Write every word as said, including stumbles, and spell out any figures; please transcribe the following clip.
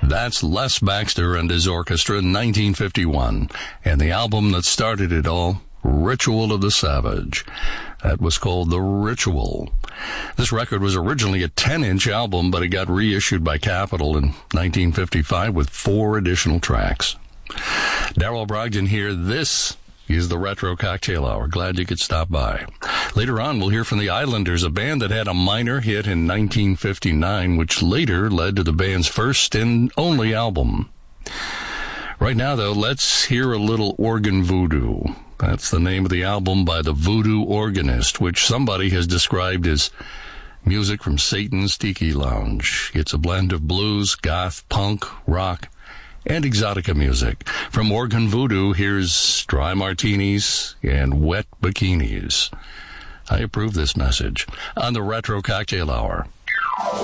That's Les Baxter and his orchestra in nineteen fifty-one, and the album that started it all, Ritual of the Savage. That was called The Ritual. This record was originally a ten-inch album, but it got reissued by Capitol in nineteen fifty-five with four additional tracks. Darrell Brogdon here. This is the Retro Cocktail Hour. Glad you could stop by. Later on, we'll hear from the Islanders, a band that had a minor hit in nineteen fifty-nine, which later led to the band's first and only album. Right now, though, let's hear a little Organ Voodoo. That's the name of the album by the Voodoo Organist, which somebody has described as music from Satan's Tiki Lounge. It's a blend of blues, goth, punk, rock, and exotica music. From Organ Voodoo, here's Dry Martinis and Wet Bikinis. I approve this message on the Retro Cocktail Hour.